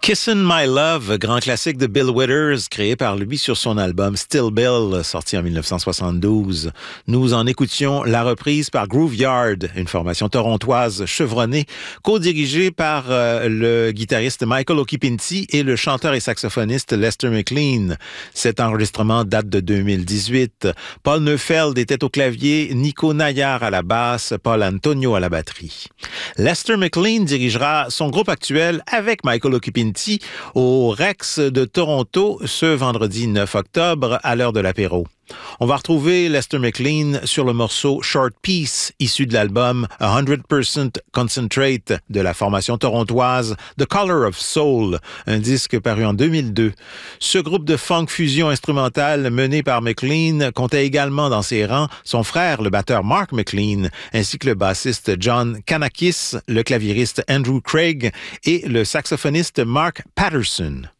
Kissin' My Love, grand classique de Bill Withers, créé par lui sur son album Still Bill, sorti en 1972. Nous en écoutions la reprise par Grooveyard, une formation torontoise chevronnée, co-dirigée par le guitariste Michael Okipinti et le chanteur et saxophoniste Lester McLean. Cet enregistrement date de 2018. Paul Neufeld était au clavier, Nico Nayar à la basse, Paul Antonio à la batterie. Lester McLean dirigera son groupe actuel avec Michael Okipinti au Rex de Toronto ce vendredi 9 octobre à l'heure de l'apéro. On va retrouver Lester McLean sur le morceau Short Piece, issu de l'album 100% Concentrate de la formation torontoise The Color of Soul, un disque paru en 2002. Ce groupe de funk fusion instrumentale mené par McLean comptait également dans ses rangs son frère, le batteur Mark McLean, ainsi que le bassiste John Kanakis, le claviériste Andrew Craig et le saxophoniste Mark Patterson.